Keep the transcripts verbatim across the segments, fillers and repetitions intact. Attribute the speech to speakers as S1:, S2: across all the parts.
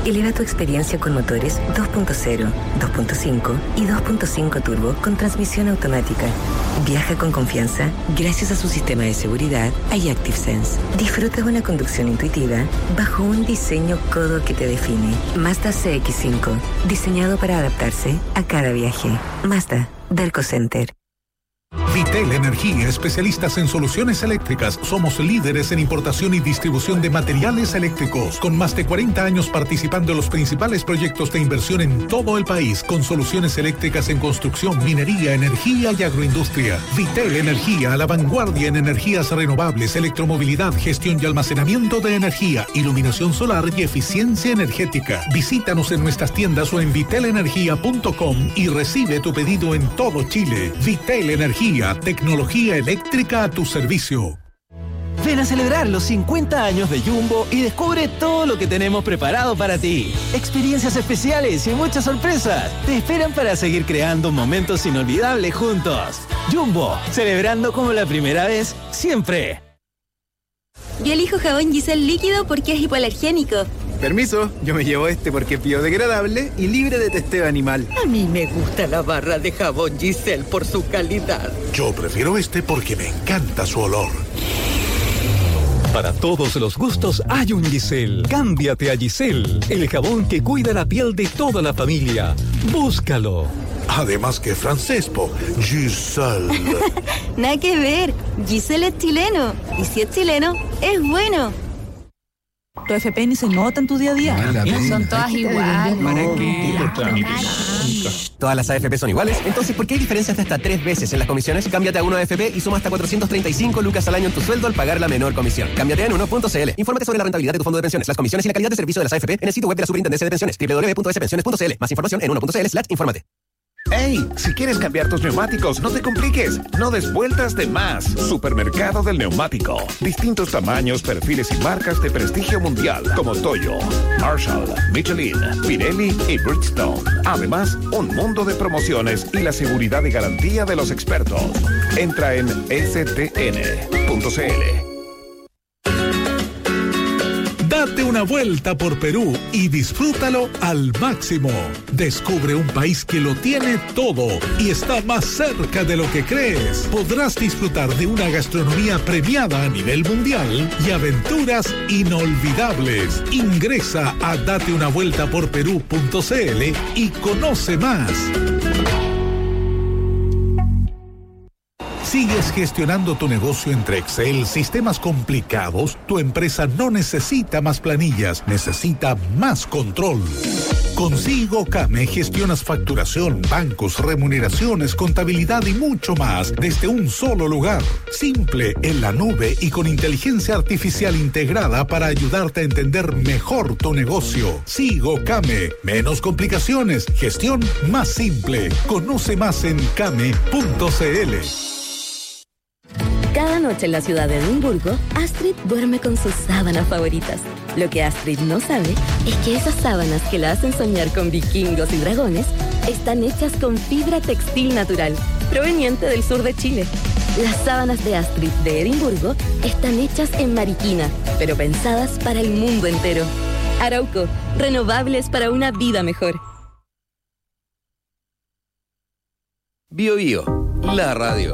S1: Eleva tu experiencia con motores dos punto cero, dos punto cinco y dos punto cinco turbo con transmisión automática. Viaja con confianza gracias a su sistema de seguridad iActive Sense. Disfruta de una conducción intuitiva bajo un diseño codo que te define. Mazda C X cinco, diseñado para adaptarse a cada viaje. Mazda, Derco Center.
S2: Vitel Energía, especialistas en soluciones eléctricas. Somos líderes en importación y distribución de materiales eléctricos, con más de cuarenta años participando en los principales proyectos de inversión en todo el país, con soluciones eléctricas en construcción, minería, energía y agroindustria. Vitel Energía, a la vanguardia en energías renovables, electromovilidad, gestión y almacenamiento de energía, iluminación solar y eficiencia energética. Visítanos en nuestras tiendas o en vitel energía punto com y recibe tu pedido en todo Chile. Vitel Energía, tecnología eléctrica a tu servicio.
S3: Ven a celebrar los cincuenta años de Jumbo y descubre todo lo que tenemos preparado para ti. Experiencias especiales y muchas sorpresas te esperan para seguir creando momentos inolvidables juntos. Jumbo, celebrando como la primera vez, siempre.
S4: Yo elijo jabón Giselle líquido porque es hipoalergénico.
S5: Permiso, yo me llevo este porque es biodegradable y libre de testeo animal.
S6: A mí me gusta la barra de jabón Giselle por su calidad.
S2: Yo prefiero este porque me encanta su olor.
S7: Para todos los gustos hay un Giselle. Cámbiate a Giselle, el jabón que cuida la piel de toda la familia. Búscalo.
S2: Además que francés, po. Giselle.
S4: Nada que ver. Giselle es chileno. Y si es chileno, es bueno.
S8: Tu F P ni se nota en tu día a día.
S9: Son todas iguales.
S3: ¿Todas las A F P son iguales? Entonces, ¿por qué hay diferencias de hasta tres veces en las comisiones? Cámbiate a uno A F P y suma hasta cuatrocientos treinta y cinco lucas al año en tu sueldo al pagar la menor comisión. Cámbiate en uno punto c l. Infórmate sobre la rentabilidad de tu fondo de pensiones, las comisiones y la calidad de servicio de las A F P en el sitio web de la Superintendencia de Pensiones, doble u doble u doble u punto s pensiones punto c l. Más información en uno punto c l slash infórmate.
S10: ¡Hey! Si quieres cambiar tus neumáticos, no te compliques. No des vueltas de más. Supermercado del Neumático. Distintos tamaños, perfiles y marcas de prestigio mundial como Toyo, Marshall, Michelin, Pirelli y Bridgestone. Además, un mundo de promociones y la seguridad y garantía de los expertos. Entra en s t n punto c l.
S2: Date una vuelta por Perú y disfrútalo al máximo. Descubre un país que lo tiene todo y está más cerca de lo que crees. Podrás disfrutar de una gastronomía premiada a nivel mundial y aventuras inolvidables. Ingresa a date una vuelta por perú punto c l y conoce más. ¿Sigues gestionando tu negocio entre Excel, sistemas complicados? Tu empresa no necesita más planillas, necesita más control. Con SigoCame gestionas facturación, bancos, remuneraciones, contabilidad y mucho más desde un solo lugar. Simple, en la nube y con inteligencia artificial integrada para ayudarte a entender mejor tu negocio. SigoCame, menos complicaciones, gestión más simple. Conoce más en came punto c l.
S4: Cada noche en la ciudad de Edimburgo, Astrid duerme con sus sábanas favoritas. Lo que Astrid no sabe es que esas sábanas que la hacen soñar con vikingos y dragones están hechas con fibra textil natural, proveniente del sur de Chile. Las sábanas de Astrid de Edimburgo están hechas en Mariquina, pero pensadas para el mundo entero. Arauco, renovables para una vida mejor.
S11: Bio Bio, la radio.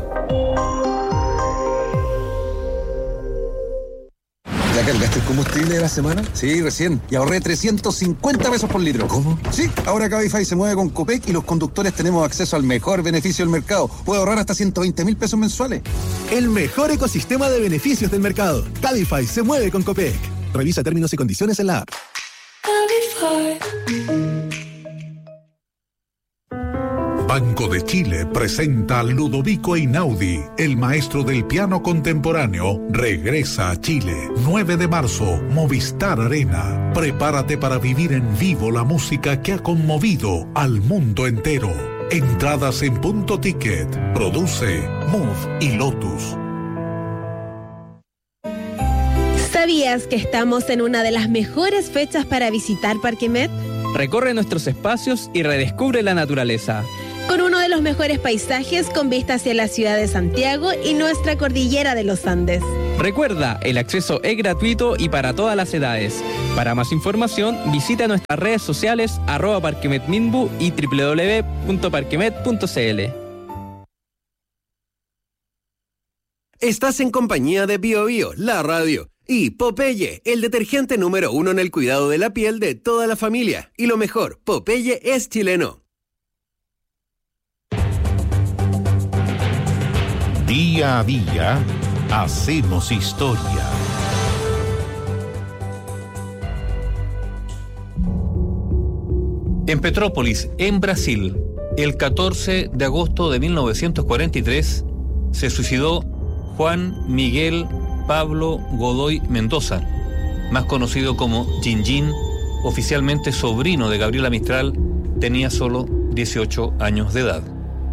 S12: ¿Ya cargaste el combustible de la semana? Sí, recién. Y ahorré trescientos cincuenta pesos por litro. ¿Cómo? Sí, ahora Cabify se mueve con Copec y los conductores tenemos acceso al mejor beneficio del mercado. Puedo ahorrar hasta ciento veinte mil pesos mensuales.
S13: El mejor ecosistema de beneficios del mercado. Cabify se mueve con Copec. Revisa términos y condiciones en la app. Cabify.
S2: Banco de Chile presenta a Ludovico Einaudi, el maestro del piano contemporáneo, regresa a Chile. nueve de marzo, Movistar Arena. Prepárate para vivir en vivo la música que ha conmovido al mundo entero. Entradas en Punto Ticket. Produce Move y Lotus.
S14: ¿Sabías que estamos en una de las mejores fechas para visitar Parque Met?
S15: Recorre nuestros espacios y redescubre la naturaleza.
S14: Con uno de los mejores paisajes con vista hacia la ciudad de Santiago y nuestra cordillera de los Andes.
S15: Recuerda, el acceso es gratuito y para todas las edades. Para más información, visita nuestras redes sociales arroba parquemetminbu y doble u doble u doble u punto parquemet punto c l.
S9: Estás en compañía de Bio Bio, la radio, y Popeye, el detergente número uno en el cuidado de la piel de toda la familia. Y lo mejor, Popeye es chileno.
S2: Día a día, hacemos historia.
S16: En Petrópolis, en Brasil, el catorce de agosto de mil novecientos cuarenta y tres, se suicidó Juan Miguel Pablo Godoy Mendoza, más conocido como Gin-Gin, oficialmente sobrino de Gabriela Mistral, tenía solo dieciocho años de edad.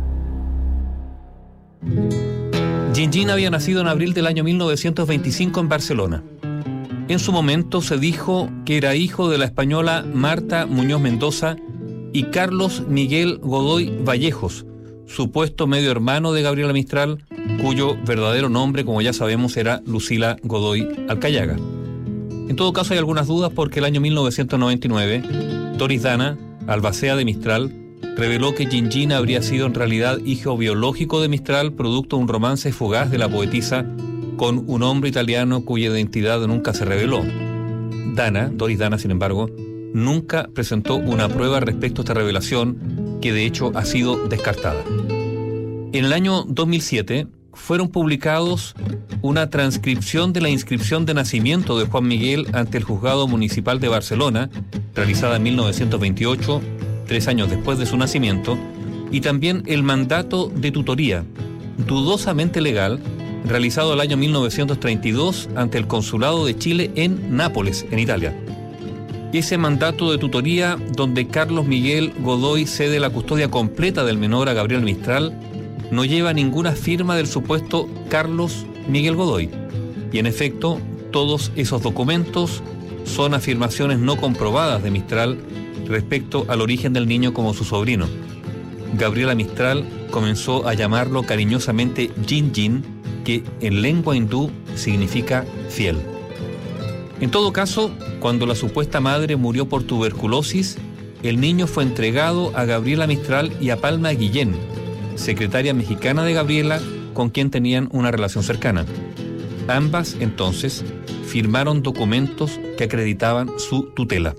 S16: Gin-Gin había nacido en abril del año mil novecientos veinticinco en Barcelona. En su momento se dijo que era hijo de la española Marta Muñoz Mendoza y Carlos Miguel Godoy Vallejos, supuesto medio hermano de Gabriela Mistral, cuyo verdadero nombre, como ya sabemos, era Lucila Godoy Alcayaga. En todo caso, hay algunas dudas porque el año mil novecientos noventa y nueve, Doris Dana, albacea de Mistral, reveló que Gin-Gin habría sido en realidad hijo biológico de Mistral, producto de un romance fugaz de la poetisa con un hombre italiano cuya identidad nunca se reveló. Dana, Doris Dana, sin embargo, nunca presentó una prueba respecto a esta revelación, que de hecho ha sido descartada. En el año dos mil siete fueron publicados una transcripción de la inscripción de nacimiento de Juan Miguel ante el Juzgado Municipal de Barcelona, realizada en mil novecientos veintiocho, tres años después de su nacimiento, y también el mandato de tutoría, dudosamente legal, realizado el año mil novecientos treinta y dos ante el Consulado de Chile en Nápoles, en Italia. Ese mandato de tutoría, donde Carlos Miguel Godoy cede la custodia completa del menor a Gabriel Mistral, no lleva ninguna firma del supuesto Carlos Miguel Godoy. Y en efecto, todos esos documentos son afirmaciones no comprobadas de Mistral respecto al origen del niño como su sobrino. Gabriela Mistral comenzó a llamarlo cariñosamente Gin-Gin, que en lengua hindú significa fiel. En todo caso, cuando la supuesta madre murió por tuberculosis, el niño fue entregado a Gabriela Mistral y a Palma Guillén, secretaria mexicana de Gabriela, con quien tenían una relación cercana. Ambas, entonces, firmaron documentos que acreditaban su tutela.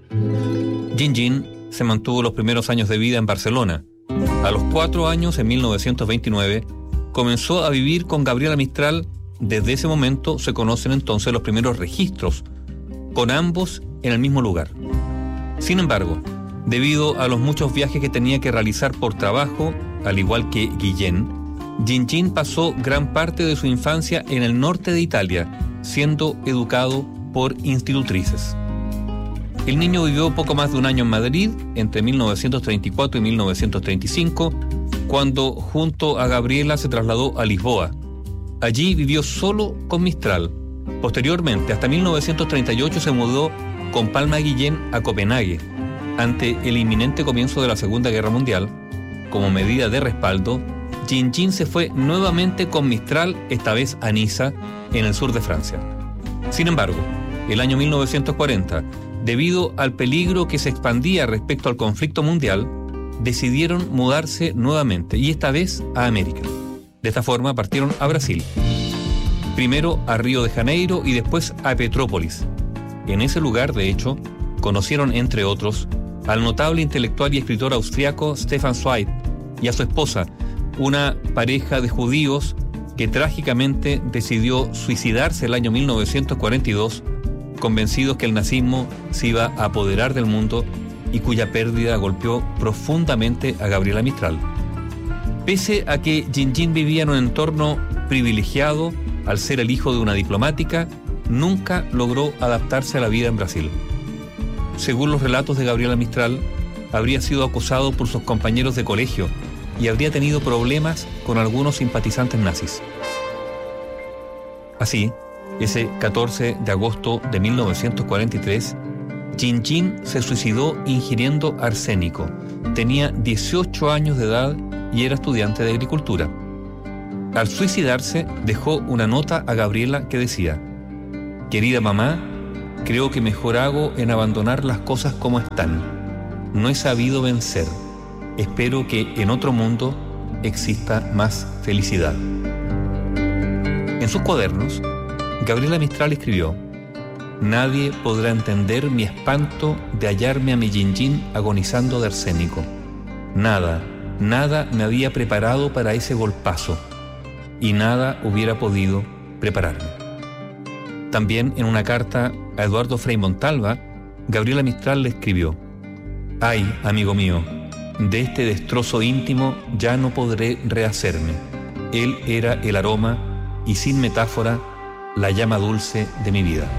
S16: Gin-Gin se mantuvo los primeros años de vida en Barcelona. A los cuatro años, en mil novecientos veintinueve, comenzó a vivir con Gabriela Mistral. Desde ese momento se conocen entonces los primeros registros, con ambos en el mismo lugar. Sin embargo, debido a los muchos viajes que tenía que realizar por trabajo, al igual que Guillén, Gin-Gin pasó gran parte de su infancia en el norte de Italia, siendo educado por institutrices. El niño vivió poco más de un año en Madrid, entre mil novecientos treinta y cuatro y mil novecientos treinta y cinco, cuando junto a Gabriela se trasladó a Lisboa. Allí vivió solo con Mistral. Posteriormente, hasta mil novecientos treinta y ocho, se mudó con Palma Guillén a Copenhague. Ante el inminente comienzo de la Segunda Guerra Mundial, como medida de respaldo, Gin-Gin se fue nuevamente con Mistral, esta vez a Niza, en el sur de Francia. Sin embargo, el año mil novecientos cuarenta, debido al peligro que se expandía respecto al conflicto mundial, decidieron mudarse nuevamente, y esta vez a América. De esta forma partieron a Brasil, primero a Río de Janeiro y después a Petrópolis. En ese lugar, de hecho, conocieron, entre otros, al notable intelectual y escritor austriaco Stefan Zweig y a su esposa, una pareja de judíos que trágicamente decidió suicidarse el año mil novecientos cuarenta y dos, convencidos que el nazismo se iba a apoderar del mundo y cuya pérdida golpeó profundamente a Gabriela Mistral. Pese a que Gin-Gin vivía en un entorno privilegiado, al ser el hijo de una diplomática, nunca logró adaptarse a la vida en Brasil. Según los relatos de Gabriela Mistral, habría sido acosado por sus compañeros de colegio y habría tenido problemas con algunos simpatizantes nazis. Así, ese catorce de agosto de mil novecientos cuarenta y tres, Gin-Gin se suicidó ingiriendo arsénico. Tenía dieciocho años de edad y era estudiante de agricultura. Al suicidarse, dejó una nota a Gabriela que decía: querida mamá, creo que mejor hago en abandonar las cosas como están. No he sabido vencer. Espero que en otro mundo exista más felicidad. En sus cuadernos, Gabriela Mistral escribió: nadie podrá entender mi espanto de hallarme a mi Yin-Yin agonizando de arsénico. Nada, nada me había preparado para ese golpazo, y nada hubiera podido prepararme. También en una carta a Eduardo Frei Montalva, Gabriela Mistral le escribió: ay, amigo mío, de este destrozo íntimo ya no podré rehacerme. Él era el aroma y, sin metáfora, la llama dulce de mi vida.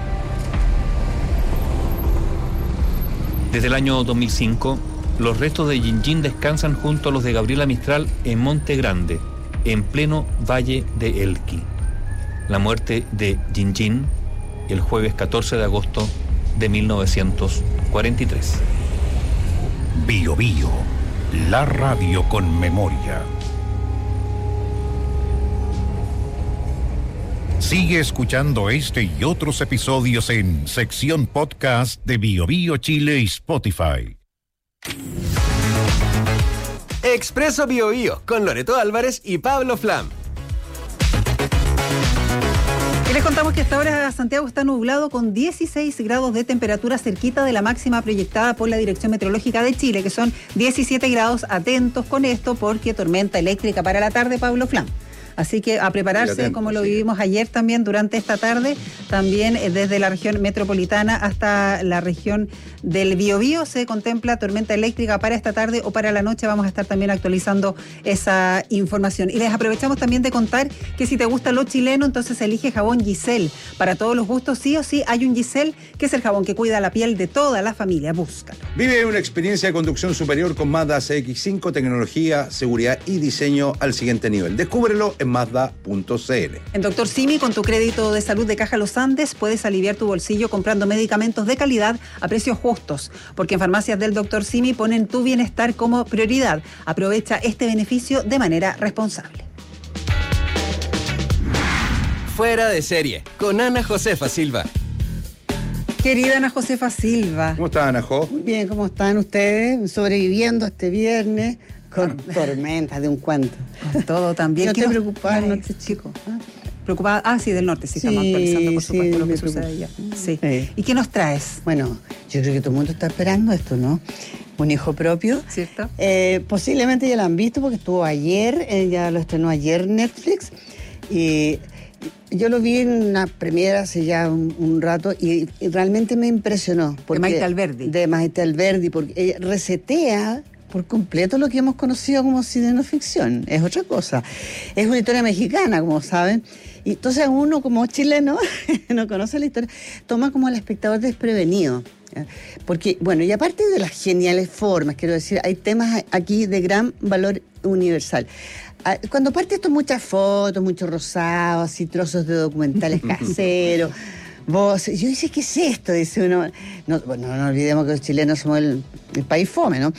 S16: Desde el año dos mil cinco, los restos de Yin-Yin descansan junto a los de Gabriela Mistral en Monte Grande, en pleno Valle de Elqui. La muerte de Yin-Yin el jueves catorce de agosto de mil novecientos cuarenta y tres.
S2: Bio Bio, la radio con memoria. Sigue escuchando este y otros episodios en sección podcast de Bio Bio Chile y Spotify.
S9: Expreso Bio Bio con Loreto Álvarez y Pablo Flam.
S8: Y les contamos que hasta ahora Santiago está nublado con dieciséis grados de temperatura, cerquita de la máxima proyectada por la Dirección Meteorológica de Chile, que son diecisiete grados. Atentos con esto porque tormenta eléctrica para la tarde, Pablo Flam. Así que a prepararse, atento, como lo vivimos ayer también durante esta tarde, también desde la región metropolitana hasta la región del Biobío se contempla tormenta eléctrica para esta tarde o para la noche. Vamos a estar también actualizando esa información. Y les aprovechamos también de contar que si te gusta lo chileno, entonces elige jabón Giselle. Para todos los gustos, sí o sí, hay un Giselle, que es el jabón que cuida la piel de toda la familia. Búscalo.
S17: Vive una experiencia de conducción superior con Mazda C X cinco, tecnología, seguridad y diseño al siguiente nivel. Descúbrelo en Mazda punto c l.
S8: En Doctor Simi, con tu crédito de salud de Caja Los Andes, puedes aliviar tu bolsillo comprando medicamentos de calidad a precios justos, porque en farmacias del Doctor Simi ponen tu bienestar como prioridad. Aprovecha este beneficio de manera responsable.
S9: Fuera de serie, con Ana Josefa Silva.
S18: Querida Ana Josefa Silva.
S17: ¿Cómo está, Ana Jo?
S18: Muy bien, ¿cómo están ustedes? Sobreviviendo este viernes con tormentas de un cuento.
S8: Con todo también.
S18: No
S8: te
S18: te preocupes,
S8: no te chico. ¿Ah? Preocupada. Ah, sí, del norte, sí, sí, estamos actualizando, por supuesto, sí, lo que sucede allá. Sí. sí. ¿Y qué nos traes?
S18: Bueno, yo creo que todo el mundo está esperando esto, ¿no? Un hijo propio.
S8: ¿Cierto?
S18: Eh, posiblemente ya lo han visto porque estuvo ayer, eh, ya lo estrenó ayer Netflix. Y yo lo vi en una premiera hace ya un, un rato y, y realmente me impresionó.
S8: Porque, de Maite Alberdi.
S18: De Maite Alberdi, porque ella resetea por completo lo que hemos conocido como cine no ficción. Es otra cosa. Es una historia mexicana, como saben. Y entonces uno, como chileno, no conoce la historia, toma como al espectador desprevenido. Porque, bueno, y aparte de las geniales formas, quiero decir, hay temas aquí de gran valor universal. Cuando parte esto, muchas fotos, muchos rosados, así trozos de documentales caseros, voces. Yo dice, ¿qué es esto? Dice uno. No, bueno, no olvidemos que los chilenos somos el, el país fome, ¿no?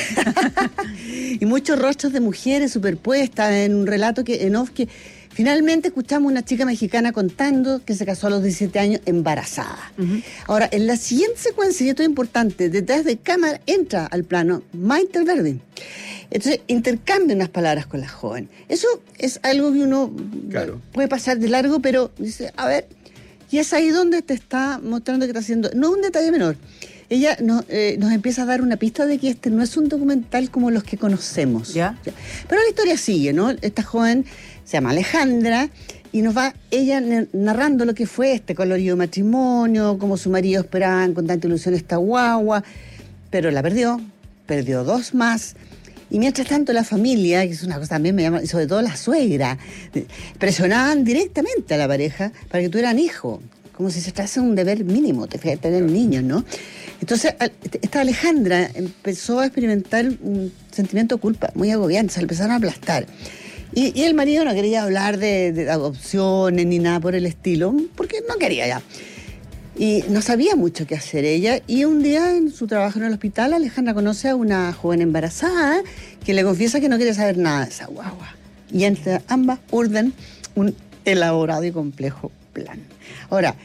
S18: Y muchos rostros de mujeres superpuestas en un relato que, en off, que finalmente escuchamos una chica mexicana contando que se casó a los diecisiete años embarazada. Uh-huh. Ahora, en la siguiente secuencia, y esto es importante, detrás de cámara entra al plano Maite Alberdi. Entonces, intercambia unas palabras con la joven. Eso es algo que uno claro. puede pasar de largo, pero dice, a ver, y es ahí donde te está mostrando que está haciendo, no un detalle menor. Ella nos, eh, nos empieza a dar una pista de que este no es un documental como los que conocemos.
S8: ¿Ya?
S18: Pero la historia sigue, ¿no? Esta joven se llama Alejandra y nos va ella narrando lo que fue este colorido matrimonio, cómo su marido esperaba con tanta ilusión esta guagua, pero la perdió, perdió dos más. Y mientras tanto la familia, que es una cosa también me llama, y sobre todo la suegra, presionaban directamente a la pareja para que tuvieran hijos, como si se tratase de un deber mínimo, tener niños, ¿no? Entonces, esta Alejandra empezó a experimentar un sentimiento de culpa muy agobiante, se le empezaron a aplastar. Y, y el marido no quería hablar de, de adopciones ni nada por el estilo, porque no quería ya. Y no sabía mucho qué hacer ella, y un día en su trabajo en el hospital, Alejandra conoce a una joven embarazada que le confiesa que no quiere saber nada de esa guagua. Y entre ambas urden un elaborado y complejo plan. Ahora,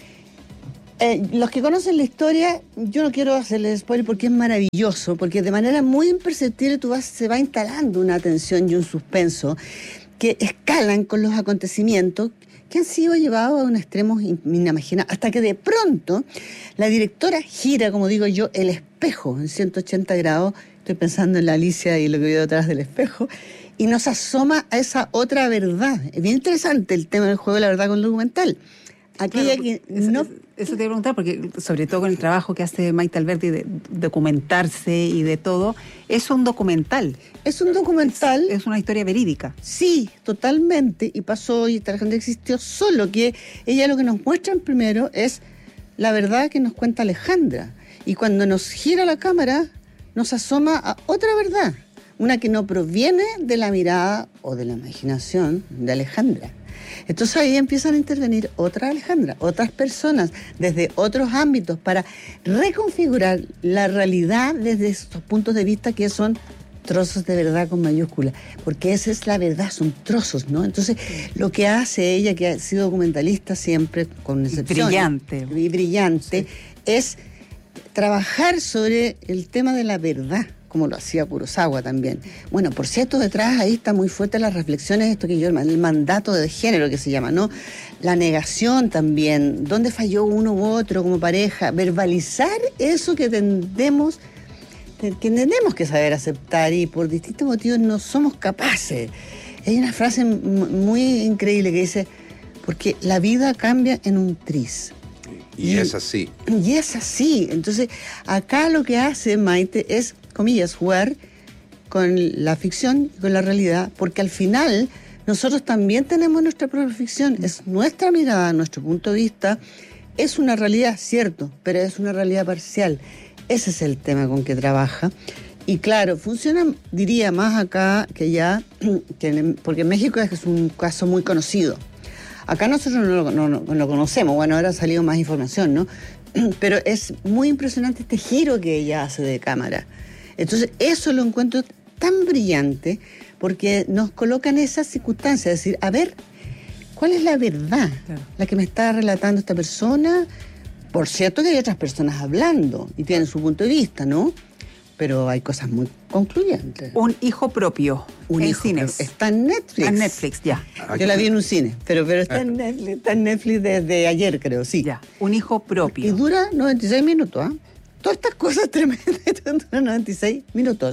S18: eh, los que conocen la historia, yo no quiero hacerles spoiler porque es maravilloso, porque de manera muy imperceptible tú vas, se va instalando una tensión y un suspenso que escalan con los acontecimientos que han sido llevados a un extremo inimaginable, hasta que de pronto la directora gira, como digo yo, el espejo en ciento ochenta grados, estoy pensando en la Alicia y lo que veo detrás del espejo, y nos asoma a esa otra verdad. Es bien interesante el tema del juego de la verdad con el documental. Aquella
S8: claro,
S18: que
S8: eso,
S18: no...
S8: eso te iba a preguntar, porque sobre todo con el trabajo que hace Maite Alberdi de documentarse y de todo, es un documental.
S18: Es un documental.
S8: Es, es una historia verídica.
S18: Sí, totalmente, y pasó y esta gente existió, solo que ella lo que nos muestran primero es la verdad que nos cuenta Alejandra. Y cuando nos gira la cámara, nos asoma a otra verdad, una que no proviene de la mirada o de la imaginación de Alejandra. Entonces ahí empiezan a intervenir otras Alejandra, otras personas, desde otros ámbitos, para reconfigurar la realidad desde estos puntos de vista que son trozos de verdad con mayúscula, porque esa es la verdad, son trozos, ¿no? Entonces, lo que hace ella, que ha sido documentalista siempre, con excepciones,
S8: brillante,
S18: y brillante, sí, es trabajar sobre el tema de la verdad, como lo hacía Kurosawa también. Bueno, por cierto, detrás ahí está muy fuerte las reflexiones, esto que yo, el mandato de género que se llama, ¿no? La negación también, dónde falló uno u otro como pareja, verbalizar eso que tendemos, que tenemos que saber aceptar y por distintos motivos no somos capaces. Hay una frase muy increíble que dice, porque la vida cambia en un tris.
S17: Y, y es así.
S18: Y es así. Entonces, acá lo que hace Maite es, comillas, jugar con la ficción y con la realidad, porque al final nosotros también tenemos nuestra propia ficción, es nuestra mirada, nuestro punto de vista, es una realidad, cierto, pero es una realidad parcial. Ese es el tema con que trabaja. Y claro, funciona, diría, más acá que allá, que en, porque en México es un caso muy conocido. Acá nosotros no lo, no, no lo conocemos, bueno, ahora ha salido más información, ¿no? Pero es muy impresionante este giro que ella hace de cámara. Entonces, eso lo encuentro tan brillante porque nos coloca en esas circunstancias, es decir, a ver, ¿cuál es la verdad? Claro. La que me está relatando esta persona. Por cierto que hay otras personas hablando y tienen su punto de vista, ¿no? Pero hay cosas muy concluyentes.
S8: Un hijo propio.
S18: Un
S8: en
S18: hijo
S8: cines.
S18: Propio. Está en Netflix.
S8: En Netflix, ya.
S18: Yo la vi en un cine, pero, pero está, en Netflix, está en Netflix desde ayer, creo, sí.
S8: Ya, un hijo propio.
S18: Y dura noventa y seis minutos, ¿ah? ¿eh? Todas estas cosas tremendas duran noventa y seis minutos.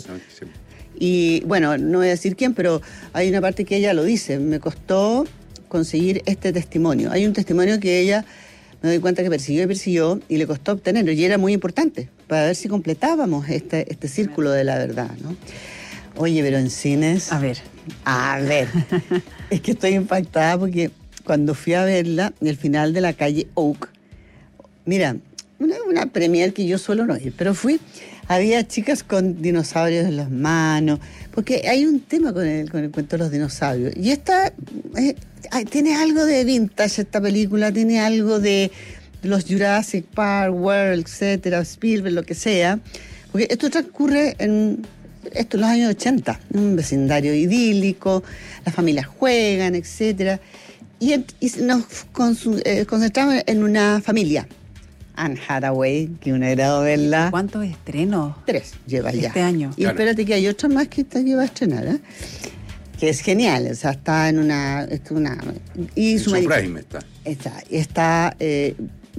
S18: Y bueno, no voy a decir quién, pero hay una parte que ella lo dice. Me costó conseguir este testimonio. Hay un testimonio que ella, me doy cuenta que persiguió y persiguió y le costó obtenerlo. Y era muy importante para ver si completábamos este, este círculo de la verdad, ¿no? Oye, pero en cines...
S8: A ver.
S18: A ver. Es que estoy impactada porque cuando fui a verla, en el final de la calle Oak, mira... Una, una premier que yo suelo no ir, pero fui, había chicas con dinosaurios en las manos, porque hay un tema con el, con el cuento de los dinosaurios. Y esta eh, tiene algo de vintage esta película, tiene algo de, de los Jurassic Park, World, etcétera, Spielberg, lo que sea, porque esto transcurre en, esto en los años ochenta, en un vecindario idílico, las familias juegan, etcétera, y, y nos eh, concentramos en una familia. Anne Hathaway, que un agrado verla.
S8: ¿Cuántos estrenos?
S18: Tres lleva ya.
S8: Este año.
S18: Y claro, espérate que hay otra más que, está, que va a estrenar, ¿eh? Que es genial, o sea, está en una... Está una y su marido,
S17: frame está.
S18: Está, está eh,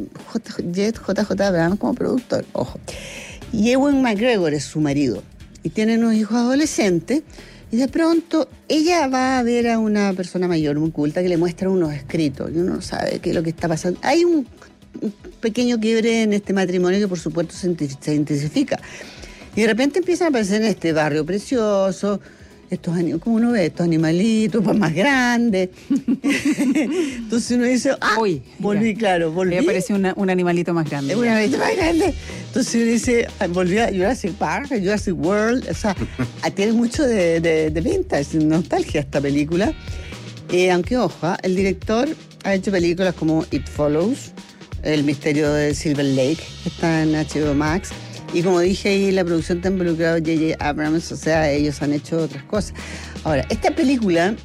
S18: J J Abrams como productor, ojo. Y Ewan McGregor es su marido. Y tienen unos hijos adolescentes. Y de pronto ella va a ver a una persona mayor, muy culta, que le muestra unos escritos. Y uno no sabe qué es lo que está pasando. Hay un... un pequeño quiebre en este matrimonio que por supuesto se intensifica y de repente empiezan a aparecer en este barrio precioso estos animales, como uno ve, estos animalitos pues más grandes. Entonces uno dice, ah,
S8: Uy,
S18: volví,
S8: ya.
S18: claro, volví.
S8: Me apareció una, un animalito más grande.
S18: Un animalito más grande. Entonces uno dice, volví a Jurassic Park, a Jurassic World, o sea, tiene mucho de, de, de vintage, nostalgia esta película. Eh, aunque ojo, el director ha hecho películas como It Follows, El misterio de Silver Lake, que está en H B O Max. Y como dije ahí, la producción está involucrada J J Abrams, o sea, ellos han hecho otras cosas. Ahora, esta película,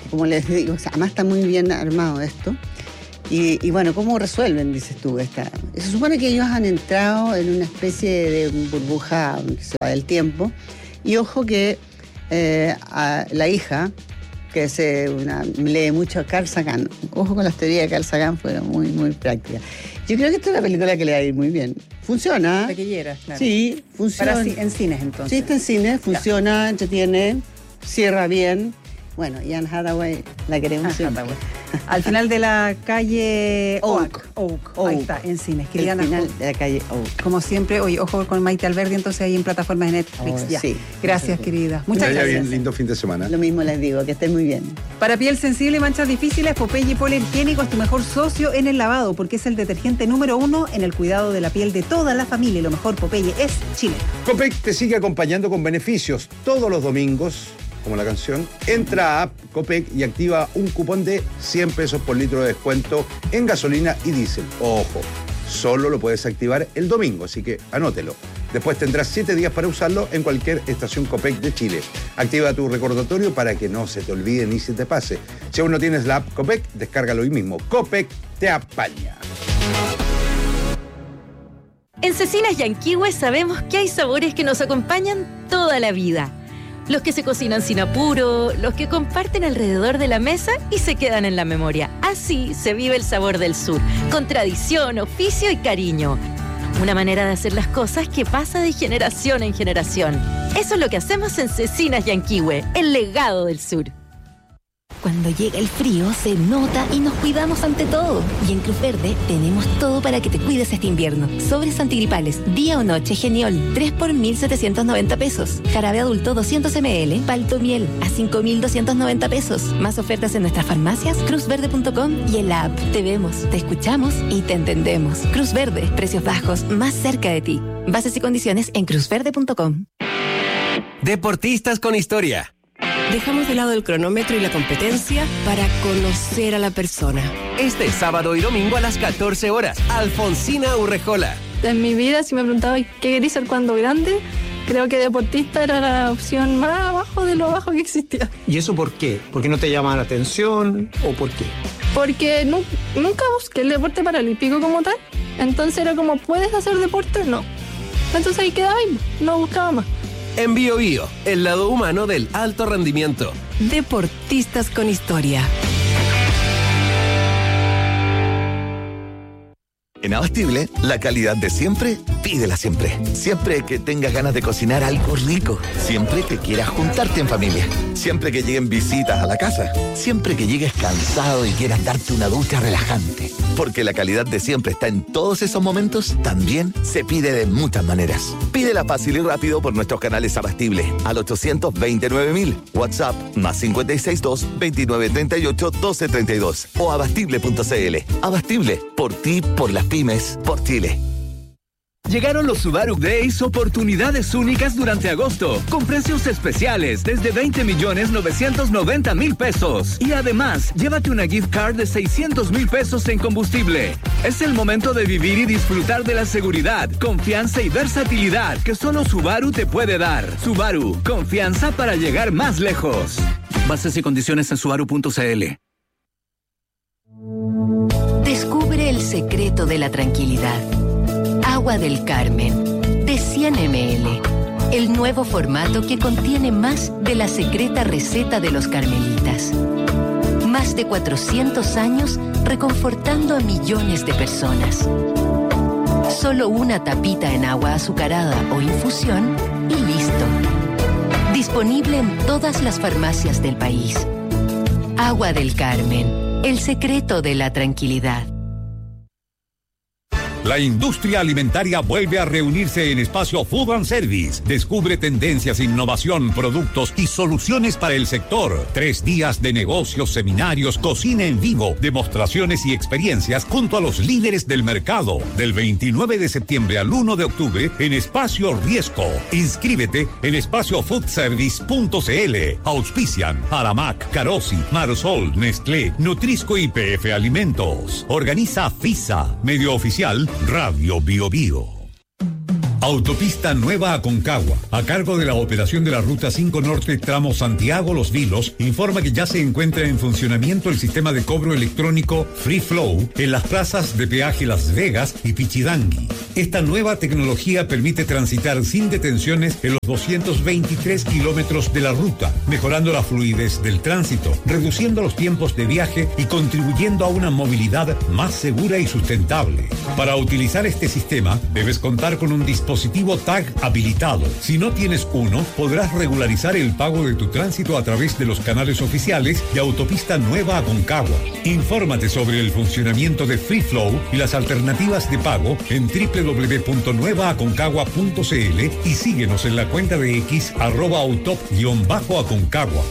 S18: como les digo, o sea, además está muy bien armado esto. Y, y bueno, ¿cómo resuelven, dices tú? Esta? Se supone que ellos han entrado en una especie de burbuja que se va del tiempo. Y ojo que eh, a la hija, que es una, lee mucho a Carl Sagan, ojo con las teorías de Carl Sagan, fueron muy, muy prácticas. Yo creo que esta es una película que le va a ir muy bien. Funciona.
S8: Taquillera, claro.
S18: Sí, funciona.
S8: Para, en cines, entonces.
S18: Sí, está en cines, funciona, ya. entretiene, cierra bien. Bueno, y Anne Hathaway la queremos siempre.
S8: Al final de la calle
S18: Oak.
S8: Oak.
S18: Oak.
S8: Ahí está, en cines.
S18: El final de la calle Oak.
S8: Como siempre, oye, ojo con Maite Alberdi, entonces ahí en plataformas de Netflix.
S18: Oh,
S8: ya.
S18: Sí.
S8: Gracias, sí. querida. Muchas
S17: que
S8: gracias.
S17: Bien, lindo fin de semana.
S18: Lo mismo les digo, que estén muy bien.
S8: Para piel sensible y manchas difíciles, Popeye Polergénico es tu mejor socio en el lavado, porque es el detergente número uno en el cuidado de la piel de toda la familia. Y lo mejor, Popeye es Chile.
S17: Copec te sigue acompañando con beneficios todos los domingos, como la canción. Entra a App Copec y activa un cupón de cien pesos por litro de descuento en gasolina y diésel. Ojo, solo lo puedes activar el domingo, así que anótelo. Después tendrás siete días para usarlo en cualquier estación Copec de Chile. Activa tu recordatorio para que no se te olvide ni se te pase. Si aún no tienes la app Copec, descárgalo hoy mismo. Copec te apaña.
S19: En Cecinas Yanquihue sabemos que hay sabores que nos acompañan toda la vida. Los que se cocinan sin apuro, los que comparten alrededor de la mesa y se quedan en la memoria. Así se vive el sabor del sur, con tradición, oficio y cariño. Una manera de hacer las cosas que pasa de generación en generación. Eso es lo que hacemos en Cecinas Yanquihue, el legado del sur.
S20: Cuando llega el frío, se nota y nos cuidamos ante todo. Y en Cruz Verde tenemos todo para que te cuides este invierno. Sobres antigripales, día o noche Geniol, tres por mil setecientos noventa pesos. Jarabe adulto doscientos mililitros, Paltomiel a cinco mil doscientos noventa pesos. Más ofertas en nuestras farmacias, cruz verde punto com y en la app. Te vemos, te escuchamos y te entendemos. Cruz Verde, precios bajos, más cerca de ti. Bases y condiciones en cruz verde punto com.
S9: Deportistas con historia.
S21: Dejamos de lado el cronómetro y la competencia para conocer a la persona.
S9: Este sábado y domingo a las catorce horas, Alfonsina Urrejola.
S22: En mi vida, si me preguntaba qué quería ser cuando grande, creo que deportista era la opción más abajo de lo abajo que existía.
S23: ¿Y eso por qué? ¿Por qué no te llama la atención o por qué?
S22: Porque nu- nunca busqué el deporte paralímpico como tal. Entonces era como, ¿puedes hacer deporte? No. Entonces ahí quedaba ahí, no buscaba más.
S9: En Bio Bio, el lado humano del alto rendimiento.
S21: Deportistas con historia.
S24: En Abastible, la calidad de siempre, pídela siempre. Siempre que tengas ganas de cocinar algo rico. Siempre que quieras juntarte en familia. Siempre que lleguen visitas a la casa. Siempre que llegues cansado y quieras darte una ducha relajante. Porque la calidad de siempre está en todos esos momentos, también se pide de muchas maneras. Pídela fácil y rápido por nuestros canales Abastible al ochocientos veintinueve mil, WhatsApp más cinco seis dos, veintinueve treinta y ocho, doce treinta y dos o abastible punto cl. Abastible, por ti, por las pymes, por Chile.
S3: Llegaron los Subaru Days, oportunidades únicas durante agosto, con precios especiales desde veinte millones novecientos noventa mil pesos. Y además, llévate una gift card de seiscientos mil pesos en combustible. Es el momento de vivir y disfrutar de la seguridad, confianza y versatilidad que solo Subaru te puede dar. Subaru, confianza para llegar más lejos. Bases y condiciones en subaru punto cl.
S20: Descubre el secreto de la tranquilidad. Agua del Carmen, de cien mililitros. El nuevo formato que contiene más de la secreta receta de los carmelitas. Más de cuatrocientos años reconfortando a millones de personas. Solo una tapita en agua azucarada o infusión y listo. Disponible en todas las farmacias del país. Agua del Carmen, el secreto de la tranquilidad.
S2: La industria alimentaria vuelve a reunirse en Espacio Food and Service. Descubre tendencias, innovación, productos y soluciones para el sector. Tres días de negocios, seminarios, cocina en vivo, demostraciones y experiencias junto a los líderes del mercado. Del veintinueve de septiembre al uno de octubre en Espacio Riesco. Inscríbete en espacio food service punto cl. Auspician Aramac, Carosi, Marsol, Nestlé, Nutrisco y P F Alimentos. Organiza FISA, medio oficial Radio Bio Bio. Autopista Nueva Aconcagua, a cargo de la operación de la Ruta cinco Norte tramo Santiago-Los Vilos, informa que ya se encuentra en funcionamiento el sistema de cobro electrónico Free Flow en las plazas de peaje Las Vegas y Pichidangui. Esta nueva tecnología permite transitar sin detenciones en los doscientos veintitrés kilómetros de la ruta, mejorando la fluidez del tránsito, reduciendo los tiempos de viaje y contribuyendo a una movilidad más segura y sustentable. Para utilizar este sistema, debes contar con un dispositivo dispositivo T A G habilitado. Si no tienes uno, podrás regularizar el pago de tu tránsito a través de los canales oficiales de Autopista Nueva Aconcagua. Infórmate sobre el funcionamiento de Free Flow y las alternativas de pago en doble u doble u doble u punto nueva aconcagua punto c l y síguenos en la cuenta de X arroba autop-aconcagua.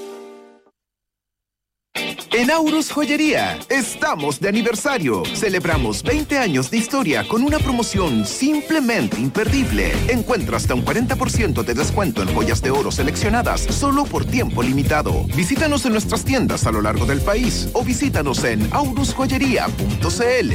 S1: En Aurus Joyería, estamos de aniversario. Celebramos veinte años de historia con una promoción simplemente imperdible. Encuentra hasta un cuarenta por ciento de descuento en joyas de oro seleccionadas solo por tiempo limitado. Visítanos en nuestras tiendas a lo largo del país o visítanos en aurus joyería punto c l.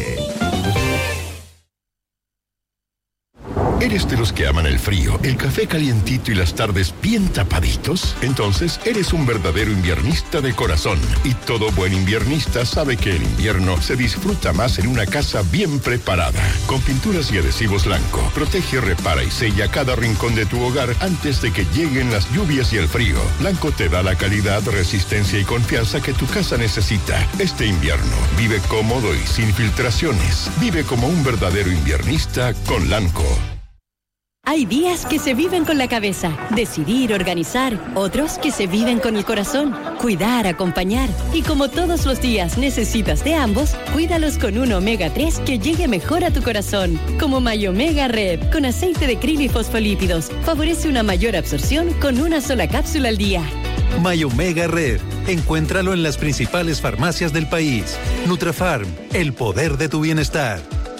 S5: ¿Eres de los que aman el frío, el café calientito y las tardes bien tapaditos? Entonces, eres un verdadero inviernista de corazón. Y todo buen inviernista sabe que el invierno se disfruta más en una casa bien preparada. Con pinturas y adhesivos Lanco, protege, repara y sella cada rincón de tu hogar antes de que lleguen las lluvias y el frío. Lanco te da la calidad, resistencia y confianza que tu casa necesita. Este invierno, vive cómodo y sin filtraciones. Vive como un verdadero inviernista con Lanco.
S6: Hay días que se viven con la cabeza, decidir, organizar, otros que se viven con el corazón, cuidar, acompañar. Y como todos los días necesitas de ambos, cuídalos con un omega tres que llegue mejor a tu corazón. Como Mayomega Red, con aceite de krill y fosfolípidos. Favorece una mayor absorción con una sola cápsula al día.
S7: Mayomega Red. Encuéntralo en las principales farmacias del país. Nutrafarm, el poder de tu bienestar.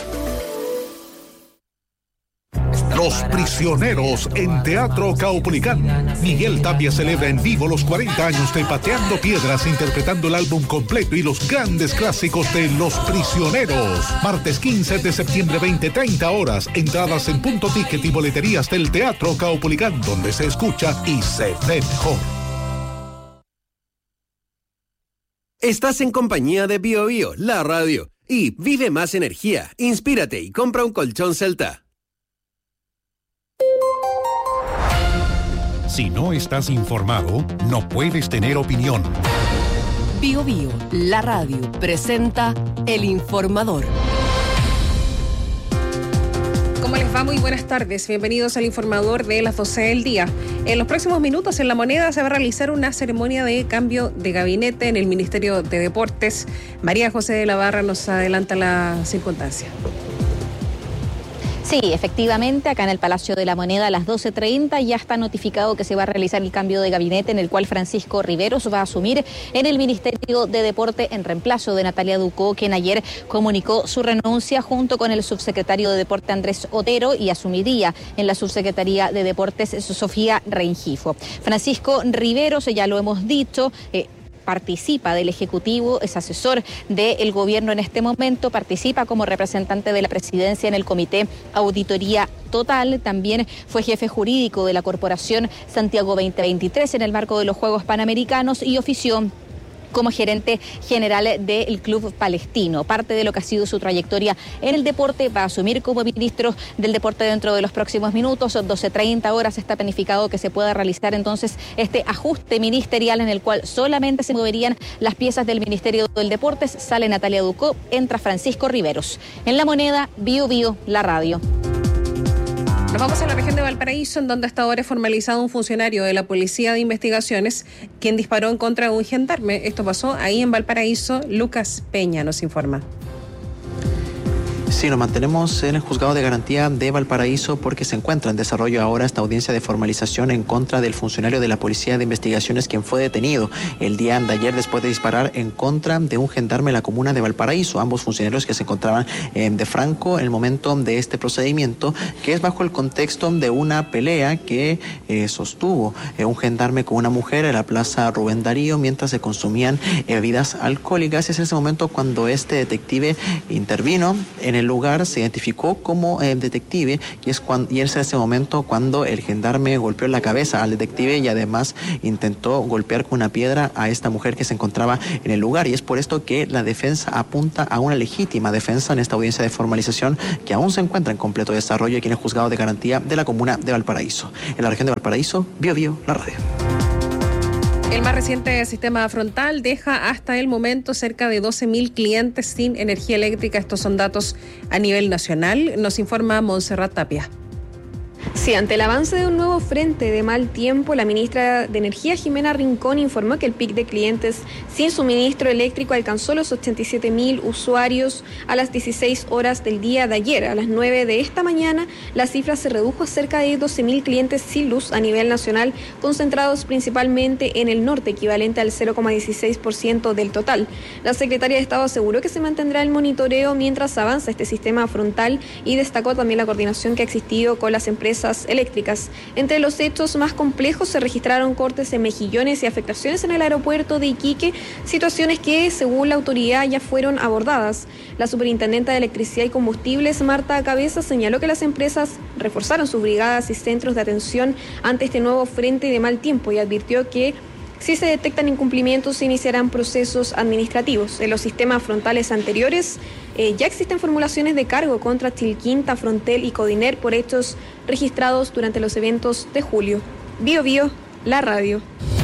S2: Los Prisioneros en Teatro Caupolicán. Miguel Tapia celebra en vivo los cuarenta años de Pateando Piedras, interpretando el álbum completo y los grandes clásicos de Los Prisioneros. Martes quince de septiembre, veinte treinta horas. Entradas en Punto Ticket y boleterías del Teatro Caupolicán, donde se escucha y se ve mejor.
S9: Estás en compañía de Bio Bio, la radio. Y vive más energía, inspírate y compra un colchón Celta.
S2: Si no estás informado, no puedes tener opinión.
S21: Bio Bio, la radio, presenta El Informador.
S25: ¿Cómo les va? Muy buenas tardes. Bienvenidos al Informador de las doce del día. En los próximos minutos en La Moneda se va a realizar una ceremonia de cambio de gabinete en el Ministerio de Deportes. María José de la Barra nos adelanta la circunstancia.
S26: Sí, efectivamente, acá en el Palacio de la Moneda a las doce treinta ya está notificado que se va a realizar el cambio de gabinete en el cual Francisco Riveros va a asumir en el Ministerio de Deporte en reemplazo de Natalia Ducó, quien ayer comunicó su renuncia junto con el subsecretario de Deporte Andrés Otero y asumiría en la subsecretaría de Deportes Sofía Rengifo. Francisco Riveros, ya lo hemos dicho, eh, participa del Ejecutivo, es asesor del gobierno en este momento, participa como representante de la presidencia en el Comité Auditoría Total, también fue jefe jurídico de la Corporación Santiago veinte veintitrés en el marco de los Juegos Panamericanos y ofició como gerente general del Club Palestino. Parte de lo que ha sido su trayectoria en el deporte, va a asumir como ministro del deporte dentro de los próximos minutos. doce treinta horas está planificado que se pueda realizar entonces este ajuste ministerial en el cual solamente se moverían las piezas del Ministerio del Deportes. Sale Natalia Ducó, entra Francisco Riveros. En La Moneda, Bio Bio, la radio.
S25: Nos vamos a la región de Valparaíso, en donde hasta ahora es formalizado un funcionario de la Policía de Investigaciones quien disparó en contra de un gendarme. Esto pasó ahí en Valparaíso. Lucas Peña nos informa.
S27: Sí, nos mantenemos en el Juzgado de Garantía de Valparaíso porque se encuentra en desarrollo ahora esta audiencia de formalización en contra del funcionario de la Policía de Investigaciones quien fue detenido el día de ayer después de disparar en contra de un gendarme en la comuna de Valparaíso. Ambos funcionarios que se encontraban eh, de franco en el momento de este procedimiento, que es bajo el contexto de una pelea que eh, sostuvo eh, un gendarme con una mujer en la Plaza Rubén Darío mientras se consumían eh, bebidas alcohólicas. Es en ese momento cuando este detective intervino en en el lugar, se identificó como eh, detective y es, cuando, y es en ese momento cuando el gendarme golpeó en la cabeza al detective y además intentó golpear con una piedra a esta mujer que se encontraba en el lugar, y es por esto que la defensa apunta a una legítima defensa en esta audiencia de formalización que aún se encuentra en completo desarrollo aquí en el juzgado de garantía de la comuna de Valparaíso. En la región de Valparaíso, Bio Bio, la radio.
S25: El más reciente sistema frontal deja hasta el momento cerca de doce mil clientes sin energía eléctrica. Estos son datos a nivel nacional, nos informa Montserrat Tapia.
S4: Sí, ante el avance de un nuevo frente de mal tiempo, la ministra de Energía, Jimena Rincón, informó que el pic de clientes sin suministro eléctrico alcanzó los ochenta y siete mil usuarios a las dieciséis horas del día de ayer. A las nueve de esta mañana, la cifra se redujo a cerca de doce mil clientes sin luz a nivel nacional, concentrados principalmente en el norte, equivalente al cero coma dieciséis por ciento del total. La secretaria de Estado aseguró que se mantendrá el monitoreo mientras avanza este sistema frontal y destacó también la coordinación que ha existido con las empresas eléctricas. Entre los hechos más complejos se registraron cortes en Mejillones y afectaciones en el aeropuerto de Iquique, situaciones que, según la autoridad, ya fueron abordadas. La superintendenta de Electricidad y Combustibles, Marta Cabeza, señaló que las empresas reforzaron sus brigadas y centros de atención ante este nuevo frente de mal tiempo y advirtió que si se detectan incumplimientos, se iniciarán procesos administrativos. En los sistemas frontales anteriores, eh, ya existen formulaciones de cargo contra Chilquinta, Frontel y Codiner por hechos registrados durante los eventos de julio. Bio Bio, la radio.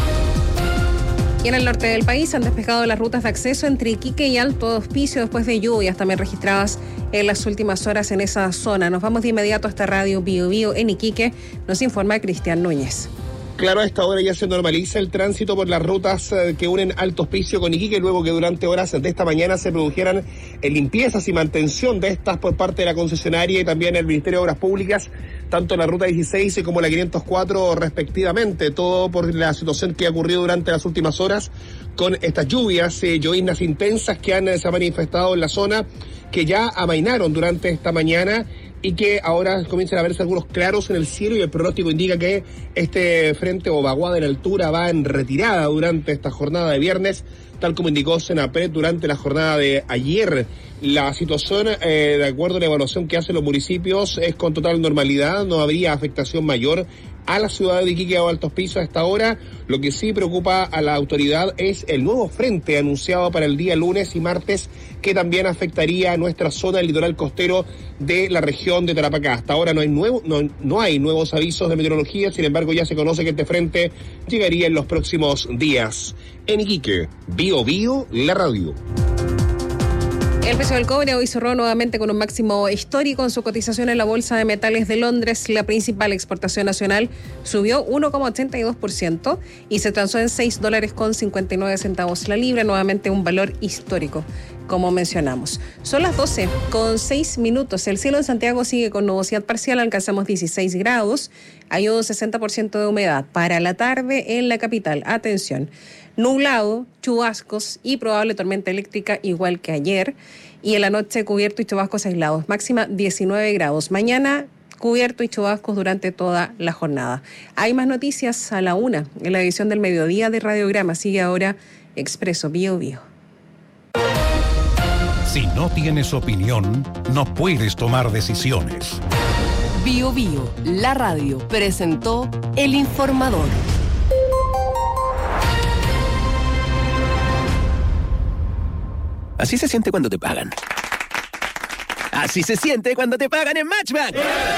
S25: Y en el norte del país han despejado las rutas de acceso entre Iquique y Alto Hospicio después de lluvias también registradas en las últimas horas en esa zona. Nos vamos de inmediato a esta radio Bio Bio en Iquique, nos informa Cristian Núñez.
S10: Claro, a esta hora ya se normaliza el tránsito por las rutas que unen Alto Hospicio con Iquique, luego que durante horas de esta mañana se produjeran limpiezas y mantención de estas por parte de la concesionaria y también el Ministerio de Obras Públicas, tanto la ruta dieciséis como la quinientos cuatro respectivamente, todo por la situación que ha ocurrido durante las últimas horas con estas lluvias, eh, lloviznas intensas que han, se han manifestado en la zona, que ya amainaron durante esta mañana y que ahora comienzan a verse algunos claros en el cielo, y el pronóstico indica que este frente o vaguada en altura va en retirada durante esta jornada de viernes, tal como indicó Senapred durante la jornada de ayer. La situación, eh, de acuerdo a la evaluación que hacen los municipios, es con total normalidad, no habría afectación mayor a la ciudad de Iquique o Alto Hospicio a esta hora. Lo que sí preocupa a la autoridad es el nuevo frente anunciado para el día lunes y martes, que también afectaría a nuestra zona del litoral costero de la región de Tarapacá. Hasta ahora no hay nuevo, no, no hay nuevos avisos de meteorología, sin embargo ya se conoce que este frente llegaría en los próximos días. En Iquique, Bio Bio, la radio.
S25: El precio del cobre hoy cerró nuevamente con un máximo histórico en su cotización en la Bolsa de Metales de Londres. La principal exportación nacional subió uno coma ochenta y dos por ciento y se transó en seis dólares con cincuenta y nueve centavos la libra, nuevamente un valor histórico, como mencionamos. Son las doce con seis minutos. El cielo en Santiago sigue con nubosidad parcial, alcanzamos dieciséis grados, hay un sesenta por ciento de humedad. Para la tarde en la capital, atención, nublado, chubascos y probable tormenta eléctrica igual que ayer. Y en la noche cubierto y chubascos aislados, máxima diecinueve grados. Mañana cubierto y chubascos durante toda la jornada. Hay más noticias a la una en la edición del mediodía de Radiograma. Sigue ahora Expreso Bio Bio.
S2: Si no tienes opinión, no puedes tomar decisiones.
S21: Bio Bio, la radio, presentó El Informador.
S9: Así se siente cuando te pagan. Así se siente cuando te pagan en Matchbank.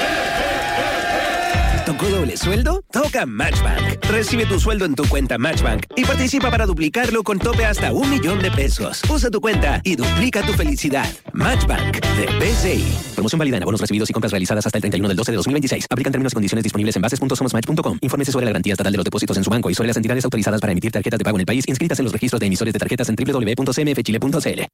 S9: ¿Tocó doble sueldo? Toca Matchbank. Recibe tu sueldo en tu cuenta Matchbank y participa para duplicarlo con tope hasta un millón de pesos. Usa tu cuenta y duplica tu felicidad. Matchbank de B C I. Promoción válida en abonos recibidos y compras realizadas hasta el treinta y uno del doce de dos mil veintiséis. Aplican términos y condiciones disponibles en bases punto somos match punto com. Infórmese sobre la garantía estatal de los depósitos en su banco y sobre las entidades autorizadas para emitir tarjetas de pago en el país inscritas en los registros de emisores de tarjetas en doble u doble u doble u punto c m f chile punto c l.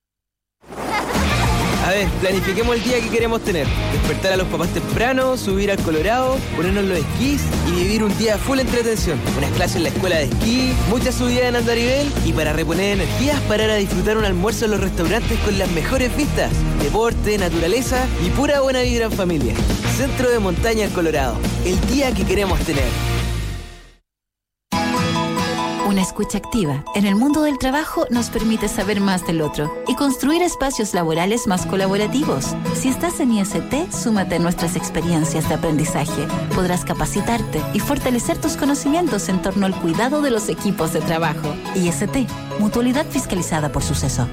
S11: A ver, planifiquemos el día que queremos tener. Despertar a los papás temprano, subir al Colorado, ponernos los esquís y vivir un día full entretención. Unas clases en la escuela de esquí, muchas subidas en andarivel y para reponer energías, parar a disfrutar un almuerzo en los restaurantes con las mejores vistas. Deporte, naturaleza y pura buena vibra en familia. Centro de Montaña El Colorado. El día que queremos tener.
S8: Una escucha activa en el mundo del trabajo nos permite saber más del otro y construir espacios laborales más colaborativos. Si estás en I S T, súmate a nuestras experiencias de aprendizaje. Podrás capacitarte y fortalecer tus conocimientos en torno al cuidado de los equipos de trabajo. I S T, Mutualidad fiscalizada por Suceso.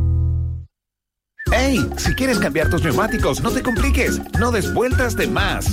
S12: ¡Hey! Si quieres cambiar tus neumáticos, no te compliques. No des vueltas de más.